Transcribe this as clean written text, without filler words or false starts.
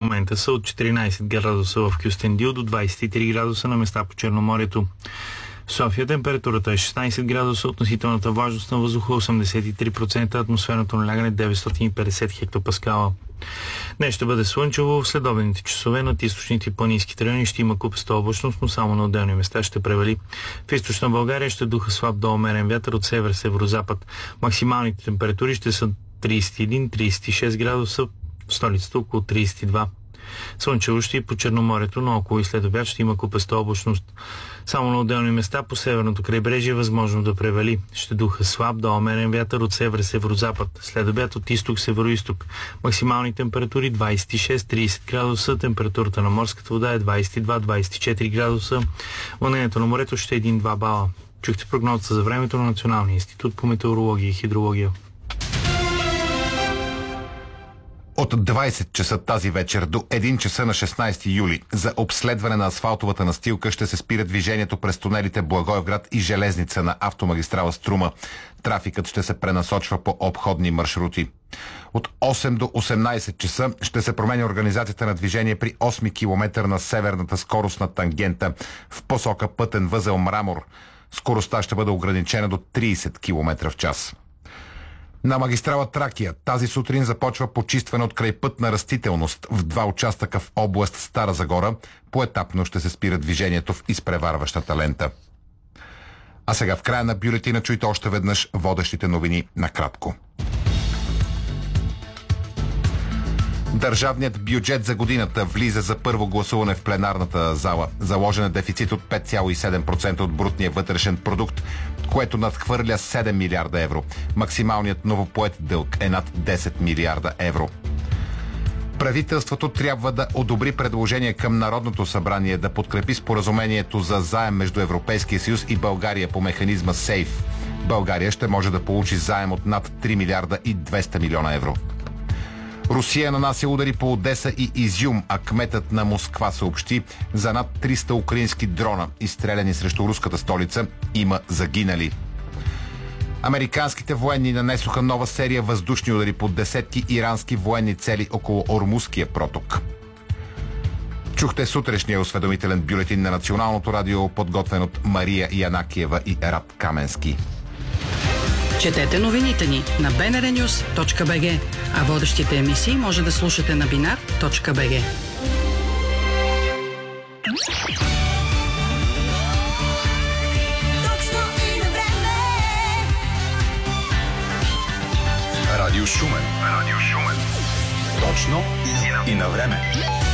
момента са от 14 градуса в Кюстендил до 23 градуса на места по Черноморието. В София температурата е 16 градуса, относителната влажност на въздуха 83%, атмосферното налягане 950 хектопаскала. Днес ще бъде слънчево, в следобедните часове над източните и планинските райони ще има купеста облачност, но само на отделни места ще превали. В източна България ще духа слаб до умерен вятър от север-северозапад. Максималните температури ще са 31-36 градуса, в столицата около 32. Слънчево ще и по Черноморието, но около и след обяд ще има купеста облачност. Само на отделни места по северното крайбрежие е възможно да превали. Ще духа слаб до умерен вятър от север-северозапад. След обяд от изток-североизток. Максимални температури 26-30 градуса. Температурата на морската вода е 22-24 градуса. Вълнението на морето ще е 1-2 бала. Чухте прогнозата за времето на Националния институт по метеорология и хидрология. От 20 часа тази вечер до 1 часа на 16 юли за обследване на асфалтовата настилка ще се спира движението през тунелите Благоевград и Железница на автомагистрала Струма. Трафикът ще се пренасочва по обходни маршрути. От 8 до 18 часа ще се променя организацията на движение при 8 км на северната скоростна тангента в посока пътен възел Мрамор. Скоростта ще бъде ограничена до 30 км в час. На магистрала Тракия тази сутрин започва почистване от крайпътна растителност в 2 участъка в област Стара Загора. Поетапно ще се спира движението в изпреварващата лента. А сега в края на бюлетина чуйте още веднъж водещите новини накратко. Държавният бюджет за годината влиза за първо гласуване в пленарната зала. Заложен е дефицит от 5,7% от брутния вътрешен продукт, което надхвърля 7 милиарда евро. Максималният новопоет дълг е над 10 милиарда евро. Правителството трябва да одобри предложение към Народното събрание да подкрепи споразумението за заем между Европейския съюз и България по механизма СЕЙФ. България ще може да получи заем от над 3 милиарда и 200 милиона евро. Русия нанася удари по Одеса и Изюм, а кметът на Москва съобщи за над 300 украински дрона, изстреляни срещу руската столица. Има загинали. Американските военни нанесоха нова серия въздушни удари по десетки ирански военни цели около Ормузския проток. Чухте сутрешния осведомителен бюлетин на Националното радио, подготвен от Мария Янакиева и Рад Каменски. Четете новините ни на bnrnews.bg, а водещите емисии може да слушате на binar.bg. Радио Шумен. Точно и на време.